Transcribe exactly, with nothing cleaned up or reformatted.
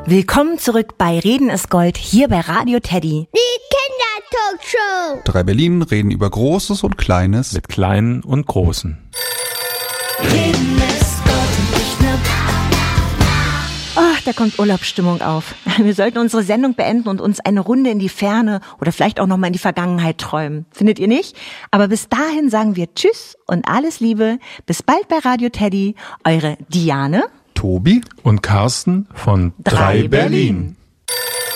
Willkommen zurück bei Reden ist Gold, hier bei Radio Teddy. Die Kindertalkshow. Drei Berlin reden über Großes und Kleines. Mit Kleinen und Großen. Reden ist Gold und nicht nur... Ach, da kommt Urlaubsstimmung auf. Wir sollten unsere Sendung beenden und uns eine Runde in die Ferne oder vielleicht auch noch mal in die Vergangenheit träumen. Findet ihr nicht? Aber bis dahin sagen wir Tschüss und alles Liebe. Bis bald bei Radio Teddy. Eure Diane, Tobi und Carsten von Drei Drei Berlin.